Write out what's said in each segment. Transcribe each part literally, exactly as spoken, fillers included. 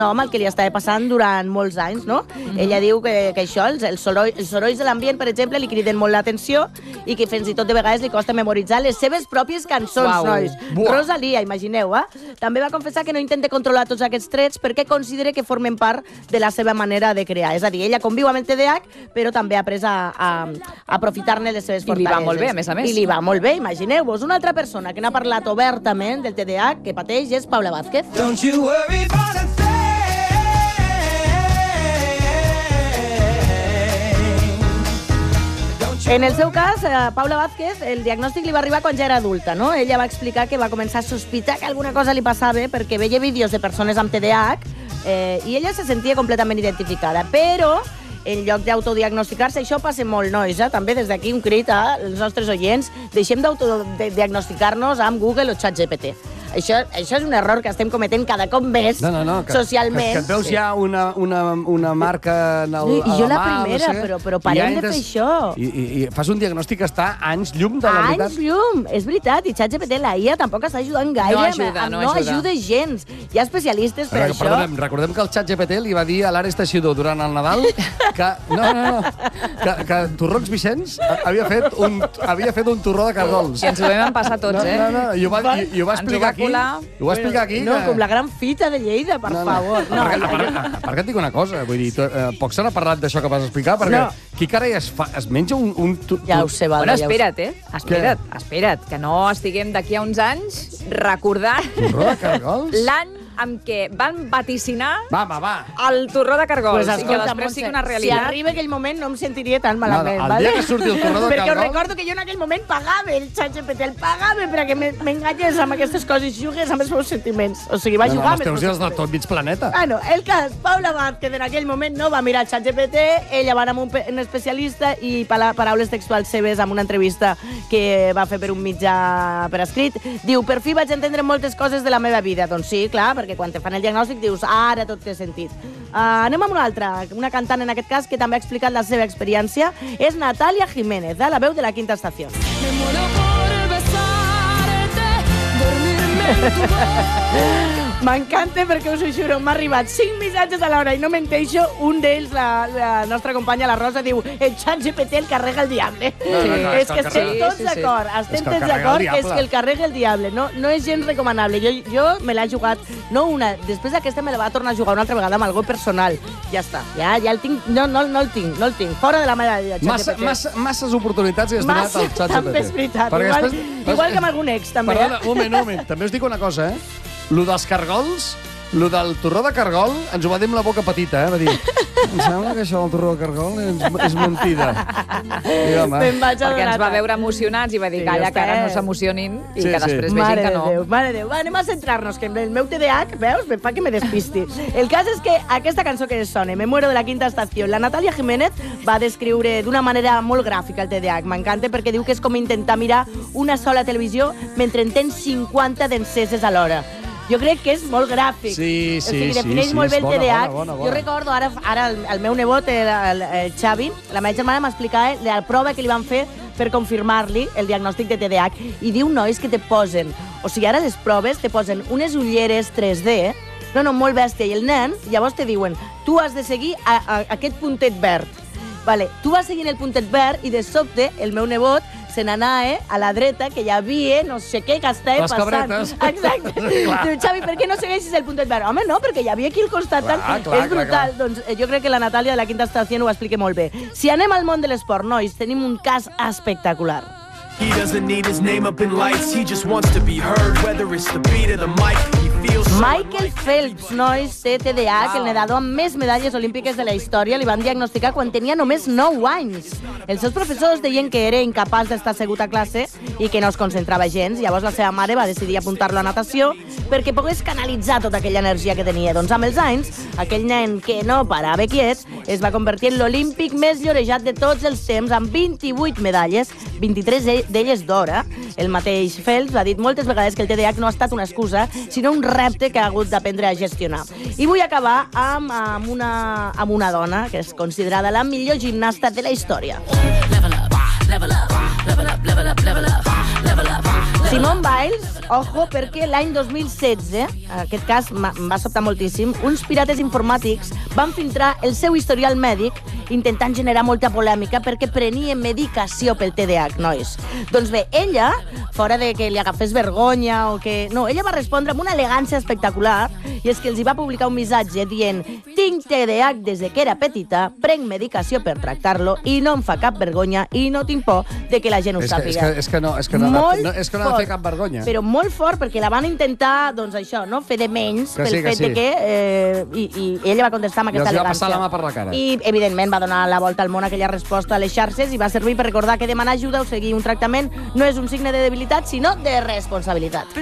home el que li estava passant durant molts anys, no? Mm-hmm. Ella diu que, que això, els, els, soroll, els sorolls de l'ambient, per exemple, li criden molt l'atenció i que fins i tot de vegades li costa memoritzar les seves pròpies cançons, wow. nois. Buah. Rosalia, imagineu, eh? També va confessar que no intenta controlar tots aquests trets perquè considera que formen part de la seva manera de crear. És a dir, ella conviu amb el T D A H, però també ha après a, a, a aprofitar-ne les seves fortaleses. I li va molt bé, a més a més. I li va molt bé, imagineu-vos. Una altra persona que n'ha parlat obertament del T D A H que pateix és Paula Vázquez. Don't you worry about a thing. En el seu cas, a Paula Vázquez, el diagnòstic li va arribar quan ja era adulta, no? Ella va explicar que va començar a sospitar que alguna cosa li passava perquè veia vídeos de persones amb T D A H eh, i ella se sentia completament identificada. Però, en lloc d'autodiagnosticar-se, això passa molt, nois, eh? També des d'aquí un crit als nostres oients, deixem d'autodiagnosticar-nos amb Google o ChatGPT. Això, això és un error que estem cometent cada cop més no, no, no, que, socialment. Que, que et veus sí. ja una, una, una marca en el, I, a I jo la la mà, primera, no sé, però, però parem de fer això. I, i, I fas un diagnòstic que està anys llum de la veritat. Anys llum, és veritat. I ChatGPT, la I A, tampoc està ajudant gaire. No ajuda, no, no ajuda. ajuda gens. Hi ha especialistes per Però, això. Perdonem, recordem que el ChatGPT li va dir a l'Ares Teixidor durant el Nadal que, no, no, no, que, que Torrons Vicenç havia fet un, havia fet un torró de cargols. I ens ho vam empassar tots, no, eh? No, no, i ho va, i, i ho va explicar aquí. Ho va explicar aquí. No, que... com la gran fita de Lleida, per no, no. favor. No, perquè, a, part, a part que et dic una cosa, vull dir, tu, eh, poc se n'ha parlat d'això que vas explicar, perquè no. qui carai es, fa, es menja un... un tu, ja ho sé, Valda. Bueno, espera't, eh? Espera't, espera't, que no estiguem d'aquí a uns anys recordant torró de cargols? l'any amb què van vaticinar va, va, va. el torró de cargols, pues i que després sigui una si realitat. arriba aquell moment no em sentiria tan malament, no, el vale? dia que surti el torró de Perquè cargols... us recordo que jo en aquell moment pagava el ChatGPT, el pagava perquè m'enganyes amb aquestes coses i jugues amb els meus sentiments. O sigui, va no, jugar no, amb els teus dies de tot mig planeta. Bueno, el cas, Paula Vázquez en aquell moment no va mirar el ChatGPT, ella va anar amb un, un especialista i pala, paraules textuals seves amb una entrevista que va fer per un mitjà per escrit. Diu, per fi vaig entendre moltes coses de la meva vida. Doncs sí, clar, perquè quan te fan el diagnòstic dius, ara tot té sentit. Uh, anem amb una altra, una cantant en aquest cas que també ha explicat la seva experiència. És Natalia Jiménez, de la veu de la Quinta Estació. Me muero por besarte, dormirme en tu voz. M'encanta perquè us ho juro, m'ha arribat cinc missatges a l'hora i no menteixo. Un d'ells, la, la nostra companya, la Rosa, diu el ChatGPT el carrega el diable. No, no, no, és que estem tots sí, sí. d'acord, estem És que el tots carrega d'acord el que és diable. que el carrega el diable. No, no és gens recomanable. Jo, jo me l'he jugat, no una, després d'aquesta me la va tornar a jugar una altra vegada amb algo personal. Ja està, ja, ja el tinc, no, no, no el tinc, no el tinc, fora de la meva vida, Massa, massa, masses oportunitats que has donat al ChatGPT. També és veritat, Perquè igual, després... igual que amb algun ex, també. Perdona, un moment, un moment. També us dic una cosa, eh? Lo dels cargols, lo del torró de cargol, ens ho va dir amb la boca petita, eh? Va dir, em sembla que això del torró de cargol és, és mentida. I, home, Me'n vaig Perquè adonar ens va tant. veure emocionats i va dir, Sí, calla, ja que ara està. no s'emocionin i Sí, que sí. després Mare vegin que de no. Déu, mare de Déu. Va, anem a centrar-nos, que el meu T D A H, veus, me fa que me despisti. El cas és que aquesta cançó que sona, Me muero de la Quinta Estació, la Natalia Jiménez va descriure d'una manera molt gràfica el T D A H. M'encanta perquè diu que és com intentar mirar una sola televisió mentre en tens cinquanta d'enceses alhora. Jo crec que és molt gràfic. Sí, sí, o sigui, sí, defineix sí, molt bé és el bona, T D A H. bona, bona, bona. Jo recordo, ara, ara el, el meu nebot, el, el, el Xavi, la meva germana m'explicava la prova que li van fer per confirmar-li el diagnòstic de T D A H. I diu, nois, que te posen... O sigui, ara les proves te posen unes ulleres tres D, no, no, molt bèstia, i el nen, llavors te diuen, tu has de seguir a, a, a aquest puntet verd. Vale, tu vas seguint el puntet verd i de sobte el meu nebot se n'anava a la dreta, que hi havia no sé què que estava Les passant. cabretes. Exacte. Diu, Xavi, per què no segueixis el puntet verd? Home, no, perquè hi havia aquí al costat. Clar, Tant... clar, és brutal. clar, clar. Doncs eh, jo crec que la Natàlia de la Quinta Estació ho explica molt bé. Si anem al món de l'esport, nois, tenim un cas espectacular. He doesn't need his name up in lights, he just wants to be heard, whether it's the beat of the mic, he feels so Michael Phelps, nois, té T D A H, el nedador amb més medalles olímpiques de la història, li van diagnosticar quan tenia només nou anys. Els seus professors deien que era incapaç d'estar assegut a classe i que no es concentrava gens. Llavors la seva mare va decidir apuntar-lo a natació perquè pogués canalitzar tota aquella energia que tenia. Doncs amb els anys, aquell nen que no parava quiet es va convertir en l'olímpic més llorejat de tots els temps, amb vint-i-vuit medalles, vint-i-tres d'elles d'or. El mateix Phelps ha dit moltes vegades que el T D A H no ha estat una excusa, sinó un repte que ha hagut d'aprendre a gestionar. I vull acabar amb, amb, una, amb una dona que és considerada la millor gimnasta de la història. Level up, level up, level up, level up, level up, level up, Simone Biles, ojo, perquè l'any dos mil setze, en aquest cas em va sobtar moltíssim, uns pirates informàtics van filtrar el seu historial mèdic intentant generar molta polèmica perquè prenia medicació pel T D A H, nois. Doncs bé, ella, fora de que li agafés vergonya o que... No, ella va respondre amb una elegància espectacular i és que els hi va publicar un missatge dient tinc T D A H des de que era petita, prenc medicació per tractar-lo i no em fa cap vergonya i no tinc por de que la gent ho És que, és sàpiga. que, és que no, és que no, Molt no, és que no ha de fer cap vergonya. Però molt fort, perquè la van intentar, doncs això, no? Fer de menys Que pel sí, que fet sí. de que... Eh, i, I ella va contestar amb I els aquesta hi va elegància. passar la mà per la cara. I, evidentment, va donar la volta al món aquella resposta a les xarxes i va servir per recordar que demanar ajuda o seguir un tractament no és un signe de debilitat, sinó de responsabilitat.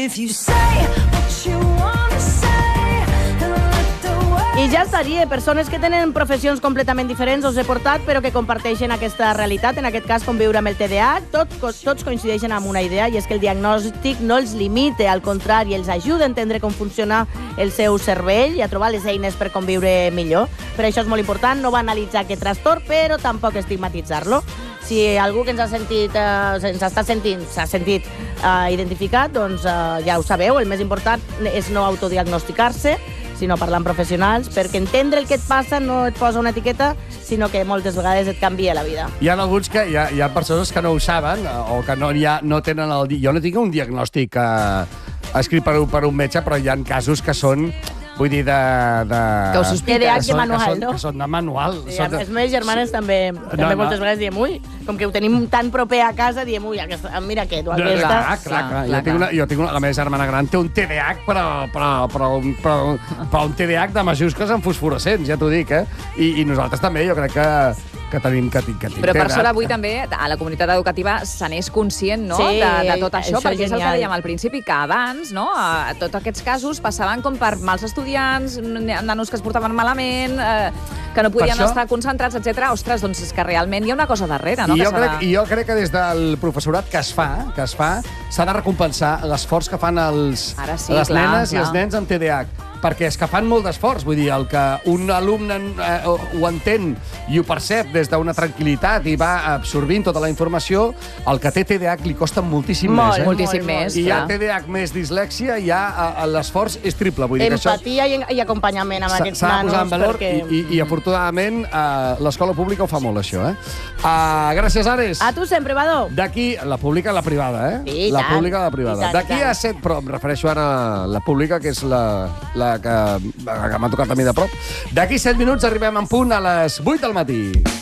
I ja estaria, persones que tenen professions completament diferents us he portat, però que comparteixen aquesta realitat, en aquest cas conviure amb el T D A H. Tot, tots coincideixen amb una idea, i és que el diagnòstic no els limita, al contrari, els ajuda a entendre com funciona el seu cervell i a trobar les eines per conviure millor. Per això és molt important no banalitzar aquest trastorn, però tampoc estigmatitzar-lo. Si algú que ens ha sentit, eh, ens està sentint, s'ha sentit eh, identificat, doncs eh, ja ho sabeu, el més important és no autodiagnosticar-se, sinó parlar amb professionals, perquè entendre el que et passa no et posa una etiqueta, sinó que moltes vegades et canvia la vida. Hi ha alguns que hi ha, hi ha persones que no ho saben o que no, ha, no tenen el... Jo no tinc un diagnòstic eh, escrit per un, per un metge, però hi ha casos que són... Vull dir, de... de Que ho sospites. T D A H que són, manual, que són, no? Que són de manual. Sí, són de... les meves germanes també, també no. moltes vegades diem, ui, com que ho tenim tan proper a casa, diem, ui, aquesta, mira aquest o Clar, aquesta. clar, clar, clar. Jo tinc una, jo tinc una, la meva germana gran té un T D A H, però, però, però, un, però, però un T D A H de majúscules en fosforescents, ja t'ho dic, eh? I, I nosaltres també, jo crec que, que tenim que, que tinc Però per T D A H. sort avui també a la comunitat educativa se n'és conscient, no?, Sí, de, de tot això, això perquè és és el que genial. dèiem al principi, que abans, no?, a, tots aquests casos passaven com per mals estudiants, nanos que es portaven malament, eh, que no podien Per això- estar concentrats, etcètera. Ostres, doncs és que realment hi ha una cosa darrere, no?, I que jo, s'ha crec, de... I jo crec que des del professorat que es fa, que es fa, s'ha de recompensar l'esforç que fan els, Ara sí, les clar, nenes clar. i els nens amb T D A H. Perquè és que fan molt d'esforç, vull dir, el que un alumne eh, ho entén i ho percep des d'una tranquil·litat i va absorbint tota la informació, el que té T D A H li costa moltíssim Molt, més. Eh? moltíssim molt, més, I hi ha clar. T D A H més dislèxia, i ja eh, l'esforç és triple. Vull dir que això Empatia i, i acompanyament amb s'ha aquests s'ha de nanos. posar en valor perquè... i, i, i afortunadament eh, l'escola pública ho fa molt, això. Eh? Uh, gràcies, Ares. A tu sempre, Badó. D'aquí, la pública i la privada, eh? Sí, i la tant. pública i la privada. I tant, i D'aquí tant. a set, però em refereixo ara a la pública, que és la, la que, que m'ha tocat a mi de prop. D'aquí set minuts arribem en punt a les vuit del matí.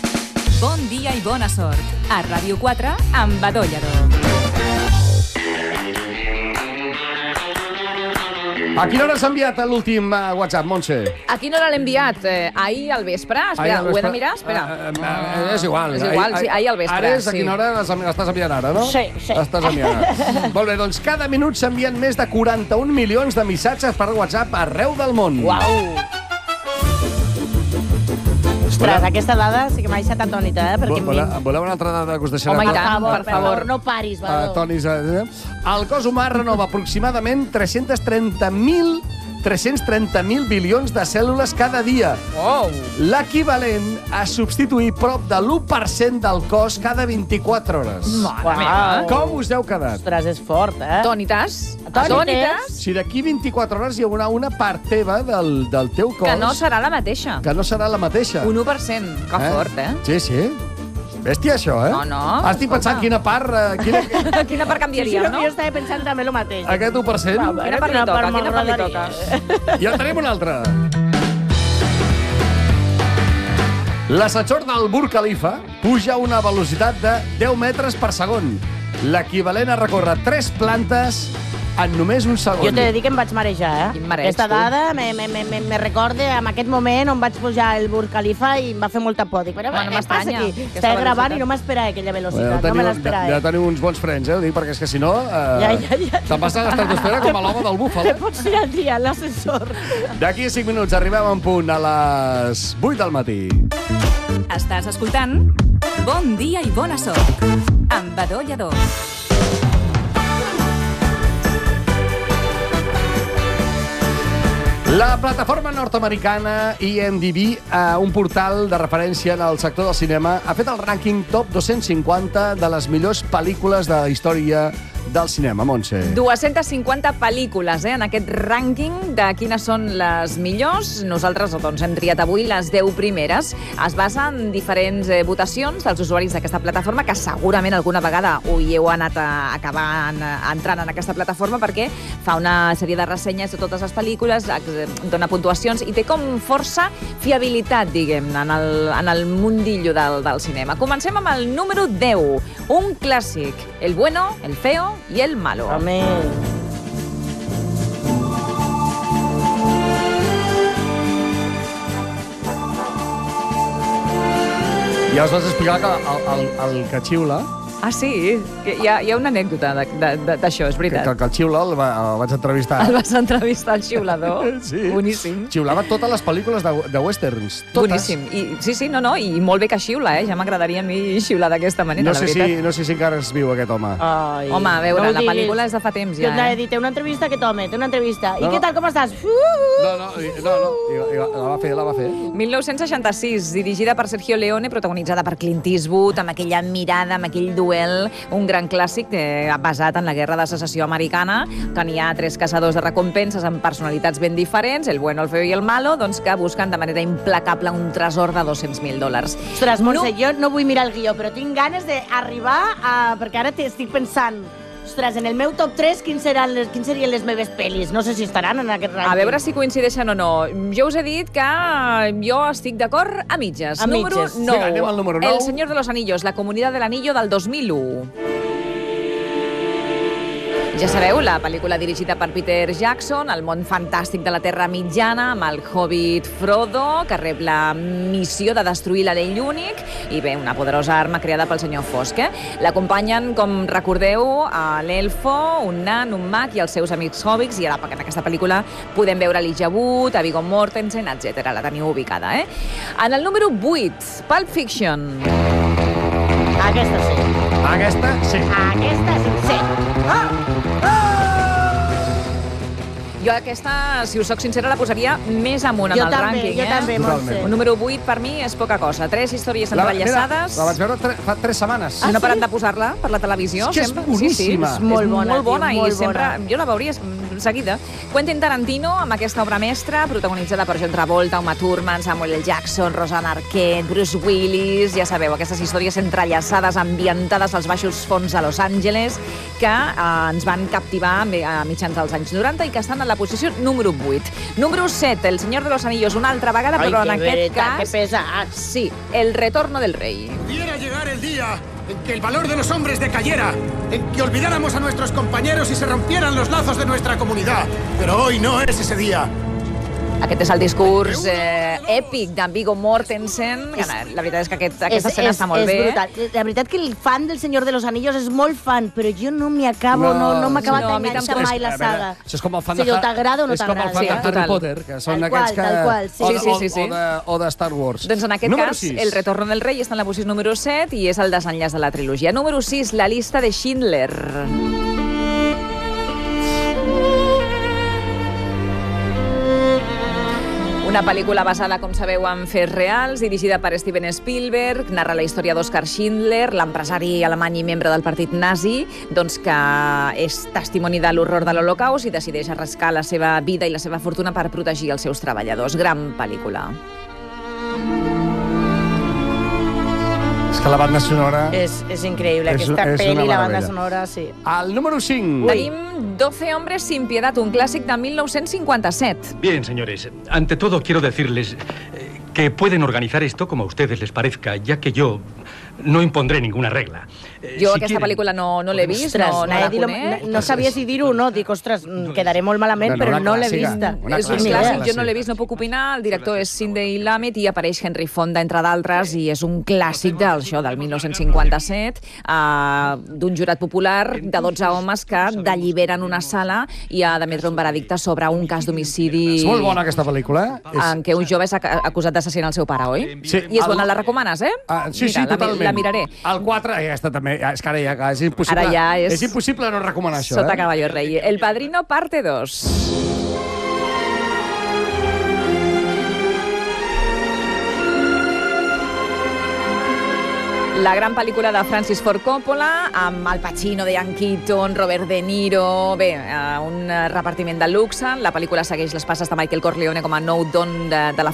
Bon dia i bona sort. A Ràdio quatre, amb Badó Lledó. A quina hora s'ha enviat l'últim uh, WhatsApp, Montse? A quina hora l'he enviat? Eh, ahir al vespre? Espera, Ahir al ho he de vespre- mirar? Espera. Uh, uh, uh, és igual. És igual, sí, ahir al vespre, Ara és a sí. quina hora l'estàs l'estàs enviant ara, no? Sí, sí. L'estàs enviant ara. Molt bé, doncs cada minut s'envien més de quaranta-un milions de missatges per WhatsApp arreu del món. Uau! Ostres, aquesta dada sí que m'ha deixat atònita, eh? Perquè Voleu, voleu una altra dada que us deixaré? Home, i Per tant, favor, per per favor. favor, no paris, Uh, Badó. Toni, eh? El cos humà renova aproximadament tres-cents trenta mil tres-cents trenta mil bilions de cèl·lules cada dia. Wow! L'equivalent a substituir prop de l'u per cent del cos cada vint-i-quatre hores. Mare Uau. meva. Com us heu quedat? Ostres, és fort, eh? Tònites? Atònites? Atònites? Si d'aquí vint-i-quatre hores hi haurà una part teva del, del teu cos Que no serà la mateixa. que no serà la mateixa. Un u per cent. Que fort, eh? Sí, sí. Bèstia, això, eh? No, no, Estic pensant escolta. quina part... Eh, quina, Quina part canviaríem, jo, no? jo estava pensant també el mateix. aquest u per cent? Va, a veure, Quina part li quina toca? part Quina part li m'agradaria. I en tenim una altra. L'ascensor del Burj Khalifa puja a una velocitat de deu metres per segon, l'equivalent a recórrer tres plantes en només un segon. Jo t'he de dir que em vaig marejar, eh? Quin mareig, Aquesta tu. dada me, me, me, me, me recorde en aquest moment on vaig pujar al Burj Khalifa i em va fer molta por. Dic, però Home, no què passa m'estranya, aquí? aquesta Estava gravant velocitat. i no m'esperava aquella Bueno, velocitat, ja no me teniu, ja, l'esperava. ja teniu uns bons frens, eh? Ho dic, perquè és que si no... Eh, Ja, ja, ja. Te'n vas a l'estratosfera com a l'home del búfal. Te pots tirar el dia a l'ascensor. D'aquí a cinc minuts arribem en punt a les vuit del matí. Estàs escoltant Bon dia i bona sort. Amb Badó Lledó. La plataforma nord-americana I M D B, eh, un portal de referència en el sector del cinema, ha fet el rànquing top dos-cents cinquanta de les millors pel·lícules de la història del cinema, Montse. dues-centes cinquanta pel·lícules, eh, en aquest rànquing de quines són les millors. Nosaltres doncs, hem triat avui les deu primeres. Es basa en diferents eh, votacions dels usuaris d'aquesta plataforma, que segurament alguna vegada ho hi heu anat a acabar en, entrant en aquesta plataforma, perquè fa una sèrie de ressenyes de totes les pel·lícules, dona puntuacions i té com força fiabilitat, diguem, en el, en el mundillo del, del cinema. Comencem amb el número deu, un clàssic, El bueno, el feo y el malo. Home... Ja us vas explicar que el, el, el que xiula... Ah, sí? Hi ha, hi ha una anècdota d'això, és veritat. Que, que el xiula el, va, el vaig entrevistar. El vas entrevistar, el xiulador? Sí. Boníssim. Xiulava totes les pel·lícules de, de westerns. Totes. Boníssim. I, sí, sí, no, no, i molt bé que xiula, eh? Ja m'agradaria a mi xiular d'aquesta manera, No la sé, veritat. si, no sé si encara es viu aquest home. Ai, Home, a veure, no ho la diguis. pel·lícula és de fa temps, Jo ja, t'he eh? dit, té una entrevista, aquest home, té una entrevista. No, I què no. tal, com estàs? No, no, no, no. I, i, la va fer, la va fer. mil nou-cents seixanta-sis, dirigida per Sergio Leone, protagonitzada per Clint Eastwood, amb aquella mirada, amb aquell duel, un gran clàssic eh, basat en la Guerra de Secessió americana, que n'hi ha tres caçadors de recompenses amb personalitats ben diferents, el bueno, el feo i el malo, doncs que busquen de manera implacable un tresor de dos-cents mil dòlars. Ostres, Montse, No. jo no vull mirar el guió, però tinc ganes d'arribar a... Perquè ara estic pensant... Ostres, en el meu top tres, quins seran les, quins serien les meves pel·lis? No sé si estaran en aquest rànquing. A veure si coincideixen o no. Jo us he dit que jo estic d'acord a mitges. A número mitges. nou. Vinga, anem al número nou. El Señor de los Anillos, la Comunidad del Anillo del dos mil u. Ja sabeu, la pel·lícula dirigida per Peter Jackson, el món fantàstic de la Terra Mitjana, amb el hobbit Frodo, que rep la missió de destruir l'anell únic, i bé, una poderosa arma creada pel senyor Fosc. Eh? L'acompanyen, com recordeu, a l'Elfo, un nan, un mag i els seus amics hobbits, i ara en aquesta pel·lícula podem veure l'Elijah Wood, a Viggo Mortensen, etcètera. La teniu ubicada, eh? En el número vuit, Pulp Fiction. Aquesta sí. Aquesta, sí. Aquesta sí. Sí. Ah! Jo aquesta, si us soc sincera, la posaria més amunt en Jo el també, rànquing. jo eh? també, Montse. Totalment. Un número vuit per mi és poca cosa. Tres històries entrellaçades. Mira, la vaig veure tre, fa tres setmanes. I no Ah, he parat sí? de posar-la per la televisió. És que és sempre. boníssima. Sí, sí, És molt bona, molt bona tio, i molt sempre... bona. Jo la veuria mm, seguida. Quentin Tarantino, amb aquesta obra mestra, protagonitzada per John Travolta, Uma Thurman, Samuel L. Jackson, Rosanna Arquette, Bruce Willis, ja sabeu, aquestes històries entrellaçades, ambientades als baixos fons de Los Angeles, que eh, ens van captivar a mitjans dels anys noranta i que estan en la posició número vuit. Número set, El Señor de los Anillos, una altra vegada, Ai, però en que aquest veritat, que cas... pesat. Sí, El Retorno del Rey. Pudiera llegar el día en que el valor de los hombres decayera, en que olvidáramos a nuestros compañeros y se rompieran los lazos de nuestra comunidad. Pero hoy no es ese día. Aquest és el discurs eh, èpic d'en Viggo Mortensen. Que, la veritat és que aquest, aquesta escena està molt és bé. brutal. La veritat que el fan del Señor de los Anillos és molt fan, però jo no m'hi acabo, no, no, no m'ha acabat no, a mi d'enganxar tampoc. mai la A veure, saga. això és com el fan Si de... o t'agrada o no És com el t'agrada. fan Sí, de Harry total. Potter, que són Tal aquests qual, que... tal qual, sí. O, de, Sí, sí, sí, sí. O, de, o de Star Wars. Doncs en aquest Número cas, sis. El Retorno del Rei està en la posició número set i és el desenllaç de la trilogia. Número sis, La llista de Schindler. Una pel·lícula basada, com sabeu, en fets reals, dirigida per Steven Spielberg, narra la història d'Oskar Schindler, l'empresari alemany i membre del partit nazi, doncs que és testimoni de l'horror de l'Holocaust i decideix arriscar la seva vida i la seva fortuna per protegir els seus treballadors. Gran pel·lícula. És que la banda sonora... És, és increïble, És- aquesta és pel·li, una la banda meravella. sonora, sí. Al número cinc. Tenim doce hombres sin piedad, un clàssic de mil nou-cents cinquanta-set. Bien, señores, ante todo quiero decirles eh, que pueden organizar esto como a ustedes les parezca, ya que yo no impondré ninguna regla. Eh, Jo si aquesta quieren, pel·lícula no, no l'he vist, Ostres, no, no anava la a dir-ho- conec. no, no sabia si dir-ho o no. Dic, ostres, mm, quedaré molt malament, Bueno, però una no l'he clàssica. vista. Una És un clàssica, clàssic, clàssica. jo no l'he vist, no puc opinar. El director és Sidney Lumet i apareix Henry Fonda, entre d'altres, i és un clàssic del, això, del mil nou-cents cinquanta-set, uh, d'un jurat popular de dotze homes que delliberen una sala i ha d'emetre un veredicte sobre un cas d'homicidi És molt bona aquesta pel·lícula. eh? És... en què un jove és ac- acusat d'assassinar el seu pare, oi? Sí, I és el- bona, la recomanes, eh? Ah, sí, Mira, sí, la, mi- totalment. la miraré. El quatre, eh, aquesta també, ja, és que ara ja és impossible. Ara ja és- És impossible no recomanar això, Sota eh? caballo rey. El Padrino, parte dos. La gran pel·lícula de Francis Ford Coppola, amb Al Pacino, Diane Keaton, Robert De Niro... Bé, un repartiment de luxe. La pel·lícula segueix les passes de Michael Corleone com a nou don de, de la